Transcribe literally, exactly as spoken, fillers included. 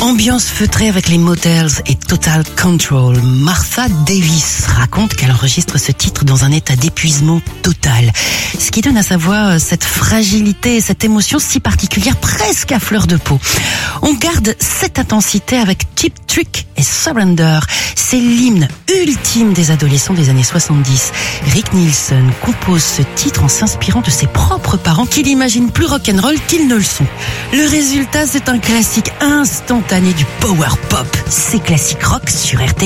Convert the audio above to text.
Ambiance feutrée avec les Motels et Total Control. Martha Davis raconte qu'elle enregistre ce titre dans un état d'épuisement total. Ce qui donne à sa voix cette fragilité et cette émotion si particulière, presque à fleur de peau. On garde cette intensité avec Cheap Trick et Surrender. C'est l'hymne ultime des adolescents des années soixante-dix. Rick Nielsen compose ce titre en s'inspirant de ses propres parents qu'il imagine plus rock'n'roll qu'ils ne le sont. Le résultat, c'est un classique instantané du power pop. C'est Classic Rock sur R T L.